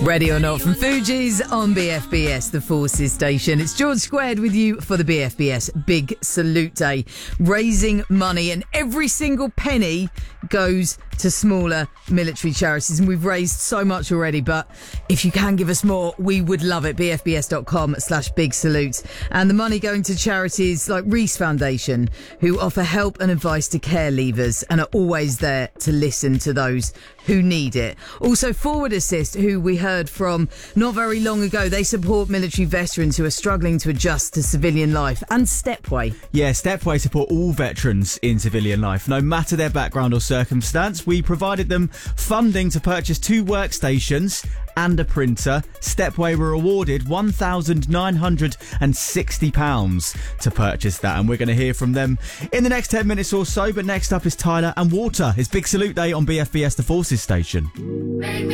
Ready or Not from Fugees on BFBS, the Forces station. It's George Squared with you for the BFBS Big Salute Day. Raising money, and every single penny goes to smaller military charities. And we've raised so much already, but if you can give us more, we would love it. BFBS.com/big salute. And the money going to charities like Reese Foundation, who offer help and advice to care leavers and are always there to listen to those who need it. Also, Forward Assist, who we heard from not very long ago. They support military veterans who are struggling to adjust to civilian life. And Stepway. Yeah, Stepway support all veterans in civilian life, no matter their background or circumstance. We provided them funding to purchase 2 workstations and a printer. Stepway were awarded £1,960 to purchase that, and we're going to hear from them in the next 10 minutes or so. But next up is Tyler and Water. It's Big Salute Day on BFBS, the Forces station.